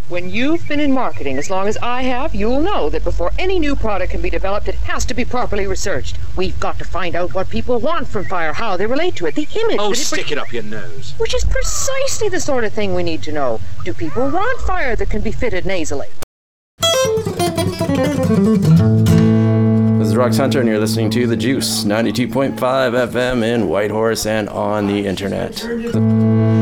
When you've been in marketing as long as I have, you'll know that before any new product can be developed, it has to be properly researched. We've got to find out what people want from fire, how they relate to it, the image. Oh, stick it up your nose. Which is precisely the sort of thing we need to know. Do people want fire that can be fitted nasally? This is Rox Hunter, and you're listening to The Juice, 92.5 FM in Whitehorse and on the internet.